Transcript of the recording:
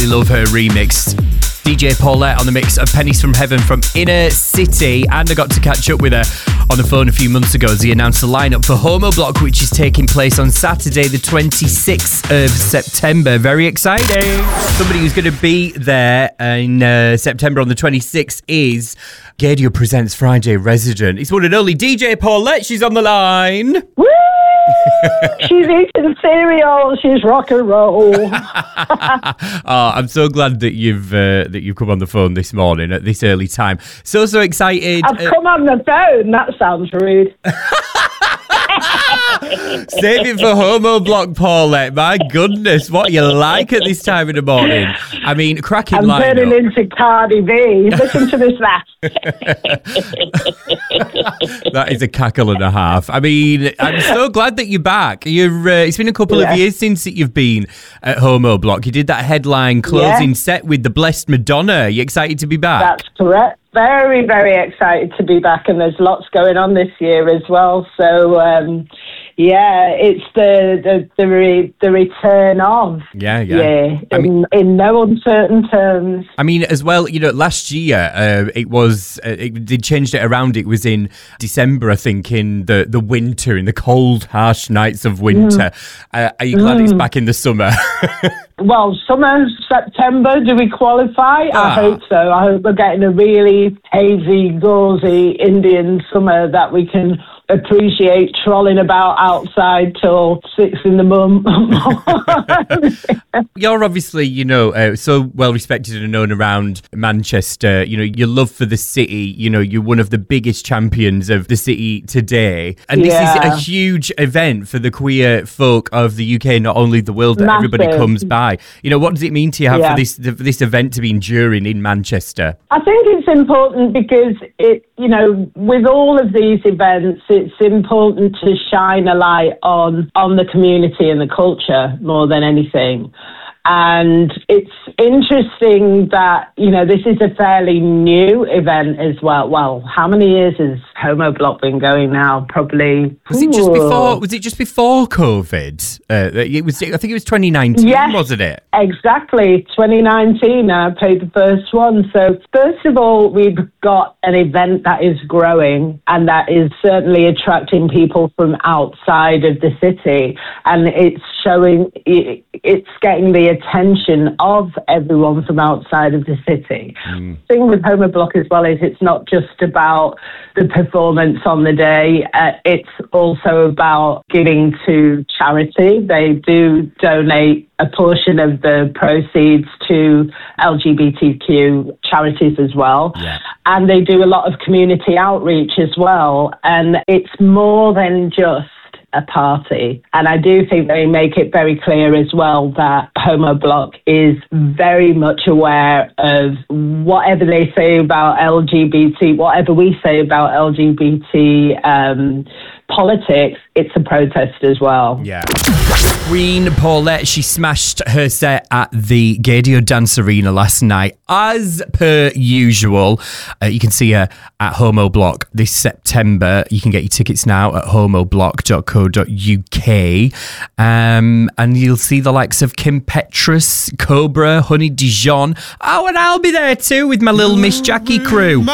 Love Her remix. DJ Paulette on the mix of Pennies from Heaven from Inner City. And I got to catch up with her on the phone a few months ago as he announced the lineup for Homo Block, which is taking place on Saturday the 26th of September. Very exciting. Somebody who's going to be there in September on the 26th is Gaydio Presents Friday resident. It's one and only DJ Paulette. She's on the line. Woo! She's eating cereal. She's rock and roll. I'm so glad that you've come on the phone this morning at this early time. So excited. I've come on the phone. That sounds rude. Save it for Homo Block, Paulette. My goodness, what you like at this time of the morning. I mean, cracking lineup. I'm turning into Cardi B. Listen to this laugh. That is a cackle and a half. I mean, I'm so glad that you're back. It's been a couple of years since you've been at Homo Block. You did that headline closing set with the Blessed Madonna. You excited to be back? That's correct. Very, very excited to be back, and there's lots going on this year as well. So, it's the return of. Yeah. In no uncertain terms. I mean, as well, last year they changed it around. It was in December, I think, in the winter, in the cold, harsh nights of winter. Are you glad it's back in the summer? Well, summer, September, do we qualify? I hope so. I hope we're getting a really hazy, gauzy Indian summer that we can appreciate trolling about outside till 6 in the morning. You're obviously, so well respected and known around Manchester. Your love for the city, you're one of the biggest champions of the city today. And this is a huge event for the queer folk of the UK, not only the world, that everybody comes by. What does it mean to you have for this event to be enduring in Manchester? I think it's important because with all of these events, it's important to shine a light on the community and the culture more than anything. And it's interesting that, this is a fairly new event as well. Well, how many years has Homo Block been going now? Probably. Was it just before COVID? I think it was 2019, wasn't it? Exactly. 2019, I played the first one. So first of all, we've got an event that is growing and that is certainly attracting people from outside of the city. And it's getting the attention of everyone from outside of the city. The thing with Homo Block as well is it's not just about the performance on the day, it's also about giving to charity. They do donate a portion of the proceeds to LGBTQ charities as well. And they do a lot of community outreach as well. And it's more than just a party. And I do think they make it very clear as well that Homo Block is very much aware of whatever they say about LGBT, whatever we say about LGBT politics, it's a protest as well. Yeah. Queen Paulette, she smashed her set at the Gaydio Dance Arena last night, as per usual. You can see her at Homo Block this September. You can get your tickets now at homoblock.co.uk. And you'll see the likes of Kim Petras, Cobra, Honey Dijon. Oh, and I'll be there too with my little Miss Jackie crew.